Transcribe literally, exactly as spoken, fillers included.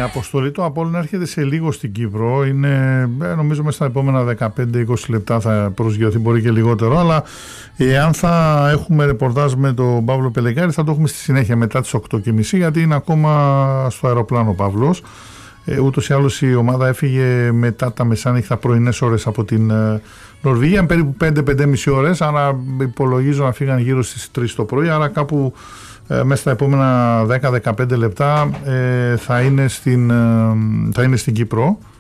αποστολή του Απόλλωνα έρχεται σε λίγο στην Κύπρο. Είναι, νομίζω μέσα στα επόμενα δεκαπέντε είκοσι λεπτά θα προσγειωθεί, μπορεί και λιγότερο. Αλλά εάν θα έχουμε ρεπορτάζ με τον Παύλο Πελεκάρη, θα το έχουμε στη συνέχεια μετά τις οκτώ και μισή, γιατί είναι ακόμα στο αεροπλάνο ο Παύλος. Ε, ούτως ή άλλως η ομάδα έφυγε μετά τα μεσάνυχτα πρωινές ώρες από την ε, Νορβηγία, περίπου πέντε με πέντε και μισή ώρες, άρα υπολογίζω να φύγαν γύρω στις τρεις το πρωί, άρα κάπου ε, μέσα στα επόμενα δέκα με δεκαπέντε λεπτά ε, θα, είναι στην, ε, θα είναι στην Κύπρο.